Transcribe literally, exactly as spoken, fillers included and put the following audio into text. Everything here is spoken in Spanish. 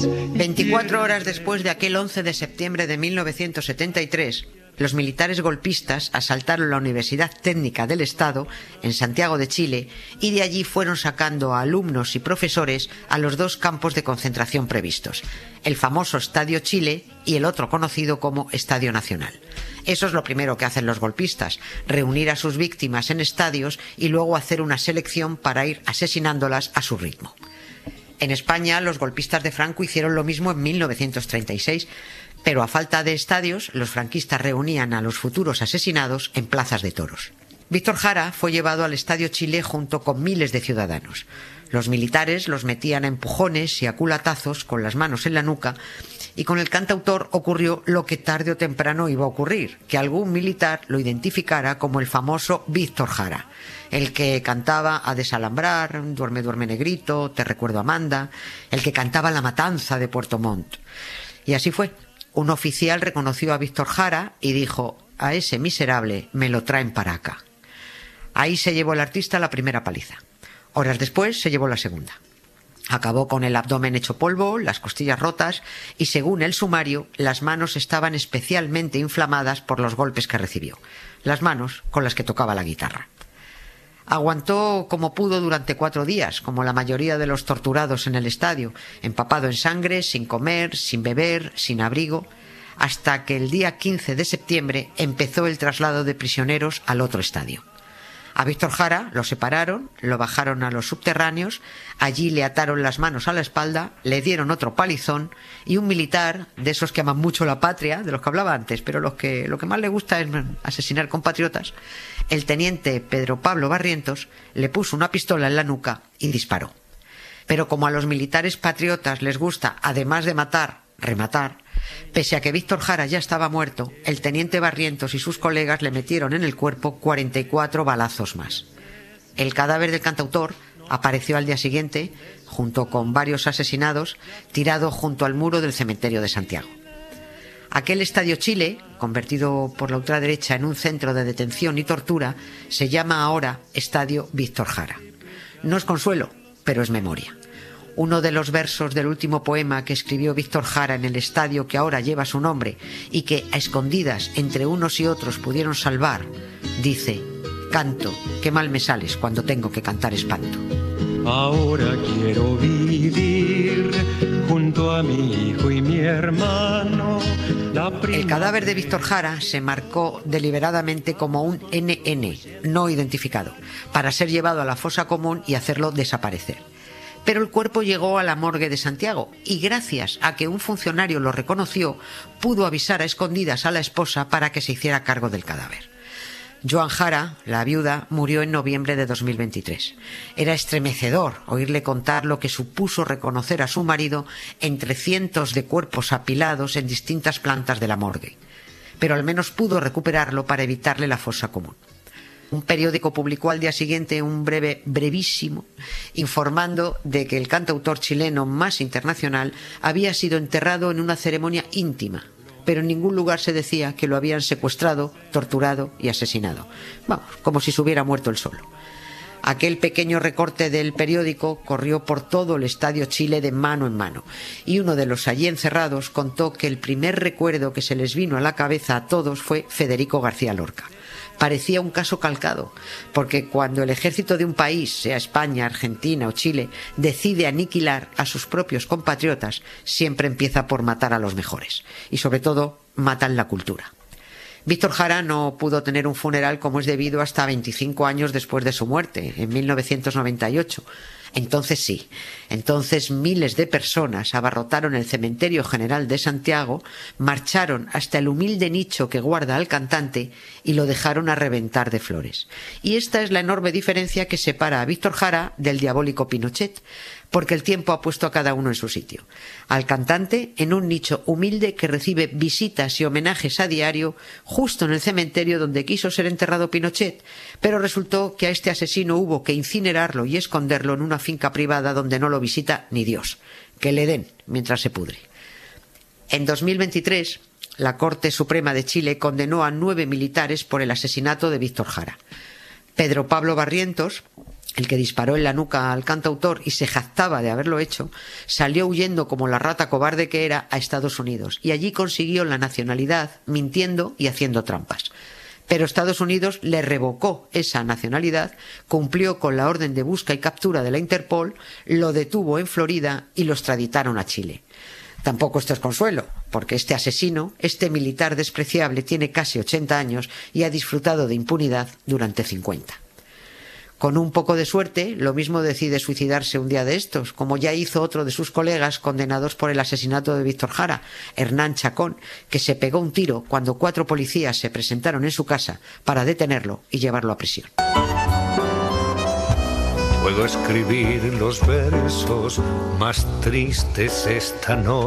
veinticuatro horas después de aquel once de septiembre de mil novecientos setenta y tres, los militares golpistas asaltaron la Universidad Técnica del Estado en Santiago de Chile y de allí fueron sacando a alumnos y profesores a los dos campos de concentración previstos, el famoso Estadio Chile y el otro conocido como Estadio Nacional. Eso es lo primero que hacen los golpistas, reunir a sus víctimas en estadios y luego hacer una selección para ir asesinándolas a su ritmo. En España, los golpistas de Franco hicieron lo mismo en mil novecientos treinta y seis, pero a falta de estadios, los franquistas reunían a los futuros asesinados en plazas de toros. Víctor Jara fue llevado al Estadio Chile junto con miles de ciudadanos. Los militares los metían a empujones y a culatazos con las manos en la nuca, y con el cantautor ocurrió lo que tarde o temprano iba a ocurrir, que algún militar lo identificara como el famoso Víctor Jara, el que cantaba A desalambrar, Duerme, duerme negrito, Te recuerdo Amanda, el que cantaba La matanza de Puerto Montt. Y así fue. Un oficial reconoció a Víctor Jara y dijo: a ese miserable me lo traen para acá. Ahí se llevó el artista la primera paliza. Horas después se llevó la segunda. Acabó con el abdomen hecho polvo, las costillas rotas y, según el sumario, las manos estaban especialmente inflamadas por los golpes que recibió. Las manos con las que tocaba la guitarra. Aguantó como pudo durante cuatro días, como la mayoría de los torturados en el estadio, empapado en sangre, sin comer, sin beber, sin abrigo, hasta que el día quince de septiembre empezó el traslado de prisioneros al otro estadio. A Víctor Jara lo separaron, lo bajaron a los subterráneos, allí le ataron las manos a la espalda, le dieron otro palizón y un militar, de esos que aman mucho la patria, de los que hablaba antes, pero los que, lo que más le gusta es asesinar compatriotas, el teniente Pedro Pablo Barrientos le puso una pistola en la nuca y disparó. Pero como a los militares patriotas les gusta, además de matar, rematar, pese a que Víctor Jara ya estaba muerto, el teniente Barrientos y sus colegas le metieron en el cuerpo cuarenta y cuatro balazos más. El cadáver del cantautor apareció al día siguiente, junto con varios asesinados, tirado junto al muro del cementerio de Santiago. Aquel Estadio Chile, convertido por la ultraderecha en un centro de detención y tortura, se llama ahora Estadio Víctor Jara. No es consuelo, pero es memoria. Uno de los versos del último poema que escribió Víctor Jara en el estadio que ahora lleva su nombre y que a escondidas entre unos y otros pudieron salvar, dice: canto, qué mal me sales cuando tengo que cantar espanto. Ahora quiero vivir junto a mi hijo y mi hermano. El cadáver de Víctor Jara se marcó deliberadamente como un ene ene, no identificado, para ser llevado a la fosa común y hacerlo desaparecer. Pero el cuerpo llegó a la morgue de Santiago y, gracias a que un funcionario lo reconoció, pudo avisar a escondidas a la esposa para que se hiciera cargo del cadáver. Joan Jara, la viuda, murió en noviembre de dos mil veintitrés. Era estremecedor oírle contar lo que supuso reconocer a su marido entre cientos de cuerpos apilados en distintas plantas de la morgue. Pero al menos pudo recuperarlo para evitarle la fosa común. Un periódico publicó al día siguiente un breve, brevísimo, informando de que el cantautor chileno más internacional había sido enterrado en una ceremonia íntima, pero en ningún lugar se decía que lo habían secuestrado, torturado y asesinado. Vamos, como si se hubiera muerto él solo. Aquel pequeño recorte del periódico corrió por todo el Estadio Chile de mano en mano, y uno de los allí encerrados contó que el primer recuerdo que se les vino a la cabeza a todos fue Federico García Lorca. Parecía un caso calcado, porque cuando el ejército de un país, sea España, Argentina o Chile, decide aniquilar a sus propios compatriotas, siempre empieza por matar a los mejores, y sobre todo matan la cultura. Víctor Jara no pudo tener un funeral como es debido hasta veinticinco años después de su muerte, en mil novecientos noventa y ocho. Entonces sí, entonces miles de personas abarrotaron el Cementerio General de Santiago, marcharon hasta el humilde nicho que guarda al cantante y lo dejaron a reventar de flores. Y esta es la enorme diferencia que separa a Víctor Jara del diabólico Pinochet, porque el tiempo ha puesto a cada uno en su sitio. Al cantante en un nicho humilde que recibe visitas y homenajes a diario, justo en el cementerio donde quiso ser enterrado Pinochet, pero resultó que a este asesino hubo que incinerarlo y esconderlo en una finca privada donde no lo visita ni Dios. Que le den mientras se pudre. En dos mil veintitrés, la Corte Suprema de Chile condenó a nueve militares por el asesinato de Víctor Jara. Pedro Pablo Barrientos, el que disparó en la nuca al cantautor y se jactaba de haberlo hecho, salió huyendo como la rata cobarde que era a Estados Unidos y allí consiguió la nacionalidad mintiendo y haciendo trampas. Pero Estados Unidos le revocó esa nacionalidad, cumplió con la orden de busca y captura de la Interpol, lo detuvo en Florida y lo extraditaron a Chile. Tampoco esto es consuelo, porque este asesino, este militar despreciable, tiene casi ochenta años y ha disfrutado de impunidad durante cincuenta. Con un poco de suerte, lo mismo decide suicidarse un día de estos, como ya hizo otro de sus colegas condenados por el asesinato de Víctor Jara, Hernán Chacón, que se pegó un tiro cuando cuatro policías se presentaron en su casa para detenerlo y llevarlo a prisión. Puedo escribir los versos más tristes esta noche.